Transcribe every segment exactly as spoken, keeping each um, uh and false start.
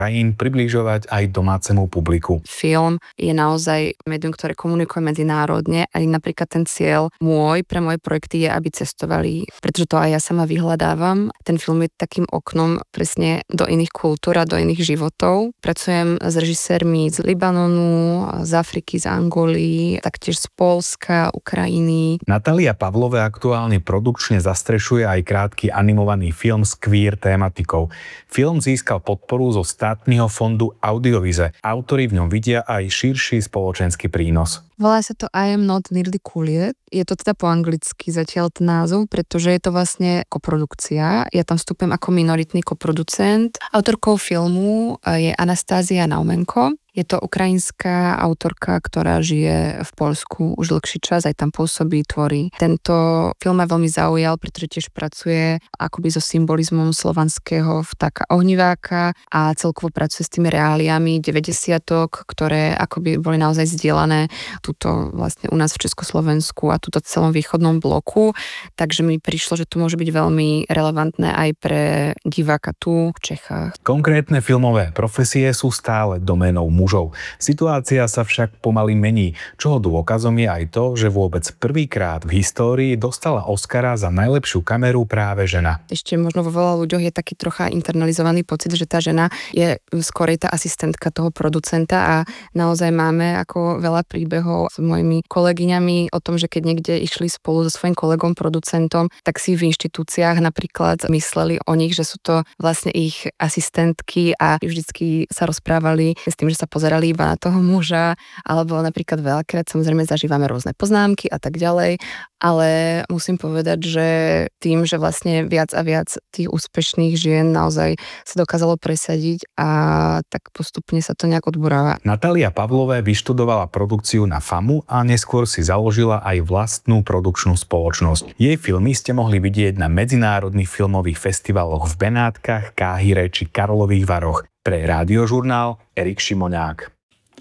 krajín približovať aj domácemu publiku. Film je naozaj médium, ktoré komunikuje medzinárodne. Aj napríklad ten cieľ môj pre moje projekty je, aby cestovali, pretože to aj ja sama vyhľadávam. Ten film je takým oknom presne do iných kultúr a do iných životov. Pracujem s režisérmi z Libanonu, z Afriky, z Angolí, taktiež z Poľska, Ukrajiny. Natália Pavlové aktuálne produkčne zastrešuje aj krátky animovaný film s queer tématikou. Film získal podporu zo Štátneho fondu Audiovize. Autori v ňom vidia aj širší spoločenský prínos. Volá sa to I am not nearly cool yet. Je to teda po anglicky zatiaľ ten názov, pretože je to vlastne koprodukcia. Ja tam vstupujem ako minoritný koproducent. Autorkou filmu je Anastázia Naumenko. Je to ukrajinská autorka, ktorá žije v Poľsku už dlhší čas, aj tam pôsobí, tvorí. Tento film ma veľmi zaujal, pretože tiež pracuje akoby so symbolizmom slovanského vtáka ohniváka a celkovo pracuje s tými reáliami deväťdesiatok, ktoré akoby boli naozaj zdieľané tuto vlastne u nás v Československu a tuto v celom východnom bloku. Takže mi prišlo, že to môže byť veľmi relevantné aj pre diváka tu v Čechách. Konkrétne filmové profesie sú stále doménou mužov. Situácia sa však pomaly mení, čoho dôkazom je aj to, že vôbec prvýkrát v histórii dostala Oscara za najlepšiu kameru práve žena. Ešte možno vo veľa ľuďoch je taký trocha internalizovaný pocit, že tá žena je skorej tá asistentka toho producenta a naozaj máme ako veľa príbehov s mojimi kolegyňami o tom, že keď niekde išli spolu so svojím kolegom producentom, tak si v inštitúciách napríklad mysleli o nich, že sú to vlastne ich asistentky a vždycky sa rozprávali s tým, že sa pozerali iba na toho muža, alebo napríklad veľakrát samozrejme zažívame rôzne poznámky a tak ďalej, ale musím povedať, že tým, že vlastne viac a viac tých úspešných žien naozaj sa dokázalo presadiť a tak postupne sa to nejak odburáva. Natália Pavlové vyštudovala produkciu na FAMu a neskôr si založila aj vlastnú produkčnú spoločnosť. Jej filmy ste mohli vidieť na medzinárodných filmových festivaloch v Benátkach, Káhire či Karlových Varoch. Pre Rádiožurnál Erik Šimoňák.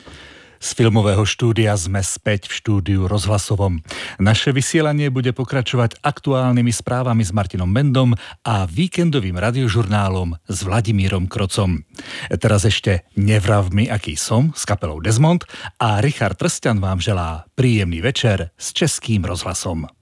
Z filmového štúdia sme späť v štúdiu rozhlasovom. Naše vysielanie bude pokračovať aktuálnymi správami s Martinom Bendom a víkendovým radiožurnálom s Vladimírom Krocom. Teraz ešte Nevrav mi, aký som s kapelou Desmond a Richard Trstian vám želá príjemný večer s Českým rozhlasom.